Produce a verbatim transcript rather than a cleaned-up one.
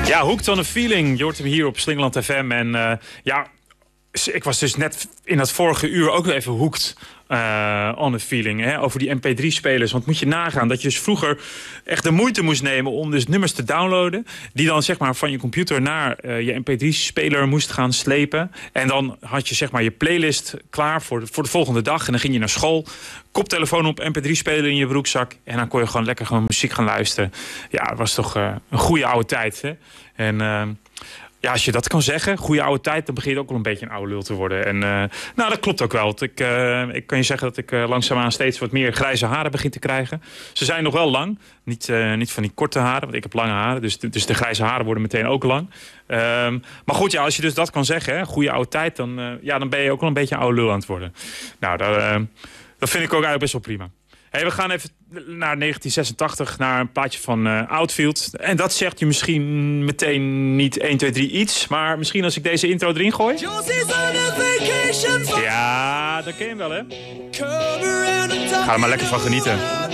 Ja, Hooked on a Feeling. Je hoort hem hier op Slingerland F M. En uh, ja, ik was dus net in dat vorige uur ook even hooked uh, on a feeling. Hè, over die M P drie spelers. Want moet je nagaan dat je dus vroeger echt de moeite moest nemen om dus nummers te downloaden. Die dan zeg maar van je computer naar uh, je M P drie speler moest gaan slepen. En dan had je zeg maar je playlist klaar voor de, voor de volgende dag. En dan ging je naar school. Koptelefoon op, M P drie speler in je broekzak. En dan kon je gewoon lekker gewoon muziek gaan luisteren. Ja, het was toch uh, een goede oude tijd. Hè? En uh, ja, als je dat kan zeggen, goede oude tijd, dan begin je ook wel een beetje een oude lul te worden. En uh, nou, dat klopt ook wel. Want ik, uh, ik kan je zeggen dat ik uh, langzaamaan steeds wat meer grijze haren begin te krijgen. Ze zijn nog wel lang. Niet, uh, niet van die korte haren, want ik heb lange haren. Dus de, dus de grijze haren worden meteen ook lang. Um, maar goed, ja, als je dus dat kan zeggen, hè, goede oude tijd, dan, uh, ja, dan ben je ook wel een beetje een oude lul aan het worden. Nou, dat, uh, dat vind ik ook eigenlijk best wel prima. Hey, we gaan even naar negentien zesentachtig, naar een plaatje van uh, Outfield. En dat zegt je misschien meteen niet één, twee, drie iets. Maar misschien als ik deze intro erin gooi. Ja, dat ken je wel, hè? Ga er maar lekker van genieten.